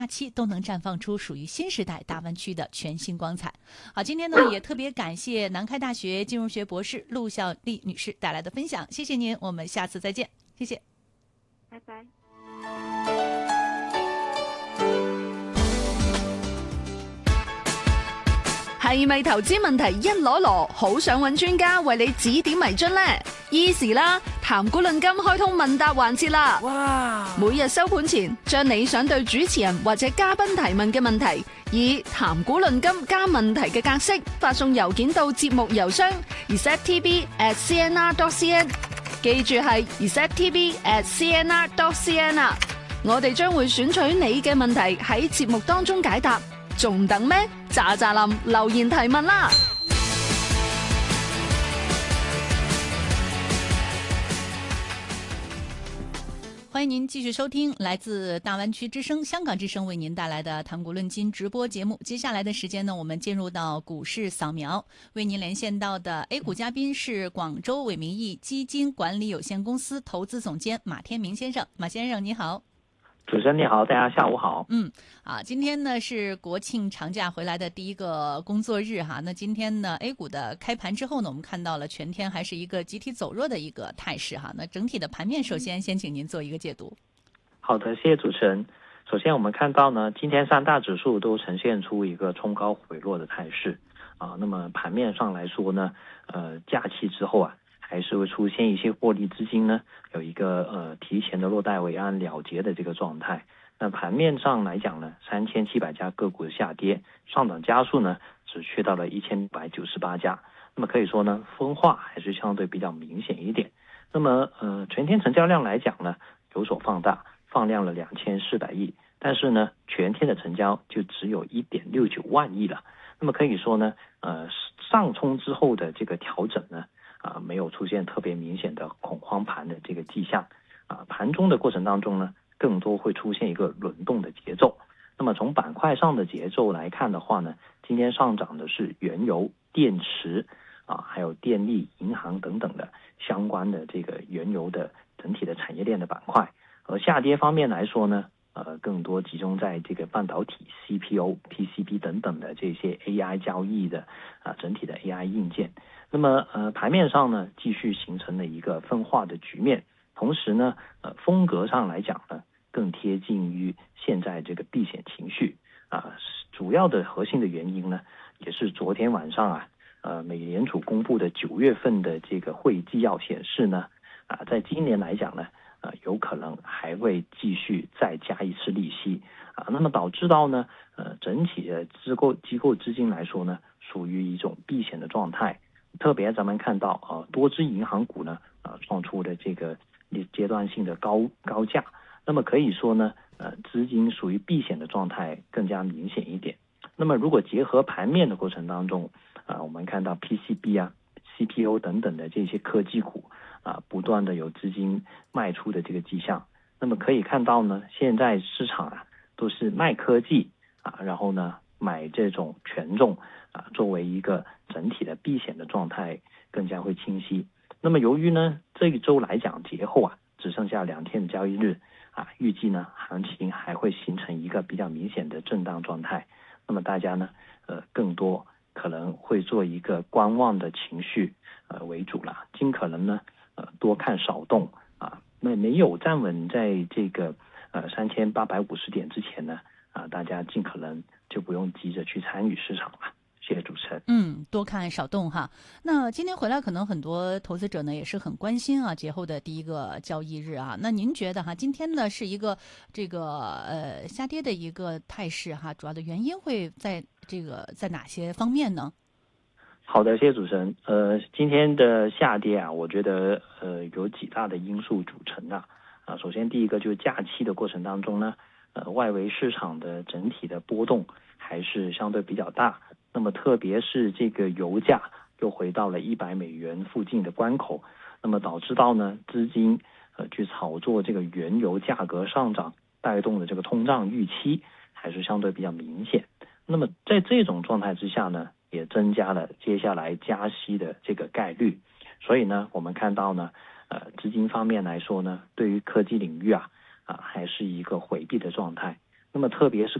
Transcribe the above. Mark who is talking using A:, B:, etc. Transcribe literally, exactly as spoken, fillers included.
A: 假期都能绽放出属于新时代大湾区的全新光彩。好，今天呢也特别感谢南开大学金融学博士陆孝丽女士带来的分享，谢谢您，我们下次再见，谢谢，
B: 拜拜。
C: 係咪投資問題一籮籮，好想揾專家為你指點迷津呢？ Easy 啦，談股論金開通問答環節啦！哇！每日收盤前，將你想對主持人或者嘉賓提問嘅問題，以談股論金加問題嘅格式發送郵件到節目郵箱 r e c e p t v at c n r dot c n， 記住係 r e c e p t v at c n r dot c n 啊！我哋將會選取你嘅問題喺節目當中解答。仲等咩？喳喳林留言提問啦！
A: 欢迎您继续收听来自大湾区之声香港之声为您带来的谈股论金直播节目。接下来的时间呢，我们进入到股市扫描，为您连线到的 A 股嘉宾是广州伟明义基金管理有限公司投资总监马天明先生。马先生你好。
D: 主持人你好，大家下午好。
A: 嗯，啊，今天呢是国庆长假回来的第一个工作日哈。那今天呢 A 股的开盘之后呢，我们看到了全天还是一个集体走弱的一个态势哈。那整体的盘面，首先先请您做一个解读。
D: 好的，谢谢主持人。首先我们看到呢，今天三大指数都呈现出一个冲高回落的态势啊。那么盘面上来说呢，呃，假期之后啊，还是会出现一些获利资金呢，有一个呃提前的落袋为安了结的这个状态。那盘面上来讲呢，三千七百家个股的下跌，上涨家数呢只去到了一千五百九十八家。那么可以说呢，分化还是相对比较明显一点。那么呃，全天成交量来讲呢，有所放大，放量了两千四百亿，但是呢，全天的成交就只有一点六九万亿了。那么可以说呢，呃，上冲之后的这个调整呢，啊、呃，没有出现特别明显的恐慌盘的这个迹象。啊、呃，盘中的过程当中呢，更多会出现一个轮动的节奏。那么从板块上的节奏来看的话呢，今天上涨的是原油、电池啊，还有电力、银行等等的相关的这个原油的整体的产业链的板块。而下跌方面来说呢，呃，更多集中在这个半导体、C P U、P C B 等等的这些 A I 交易的啊，整体的 A I 硬件。那么呃，盘面上呢，继续形成了一个分化的局面。同时呢，呃，风格上来讲呢，更贴近于现在这个避险情绪啊。主要的核心的原因呢，也是昨天晚上啊，呃，美联储公布的九月份的这个会议纪要显示呢，啊，在今年来讲呢，呃，有可能还会继续再加一次利息啊。那么导致到呢，呃，整体的机构机构资金来说呢，属于一种避险的状态。特别咱们看到啊、呃，多只银行股呢，啊、呃，创出的这个阶段性的高高价。那么可以说呢，呃，资金属于避险的状态更加明显一点。那么如果结合盘面的过程当中，啊、呃，我们看到 P C B 啊、C P U 等等的这些科技股啊、呃，不断的有资金卖出的这个迹象。那么可以看到呢，现在市场啊都是卖科技啊，然后呢买这种权重啊，作为一个整体的避险的状态更加会清晰。那么由于呢这一周来讲节后啊只剩下两天的交易日啊，预计呢行情还会形成一个比较明显的震荡状态。那么大家呢呃更多可能会做一个观望的情绪呃为主了，尽可能呢呃多看少动啊。那没有站稳在这个呃三千八百五十点之前呢啊，大家尽可能就不用急着去参与市场了。谢谢主持人。
A: 嗯，多看少动哈。那今天回来，可能很多投资者呢也是很关心啊，节后的第一个交易日啊。那您觉得哈，今天呢是一个这个呃下跌的一个态势哈，主要的原因会在这个在哪些方面呢？
D: 好的，谢谢主持人。呃，今天的下跌啊，我觉得呃有几大的因素组成的啊。首先第一个就是假期的过程当中呢，呃，外围市场的整体的波动还是相对比较大。那么特别是这个油价又回到了一百美元附近的关口，那么导致到呢资金呃去炒作这个原油价格上涨，带动的这个通胀预期还是相对比较明显。那么在这种状态之下呢，也增加了接下来加息的这个概率。所以呢，我们看到呢，呃，资金方面来说呢，对于科技领域啊，啊还是一个回避的状态。 那么特别是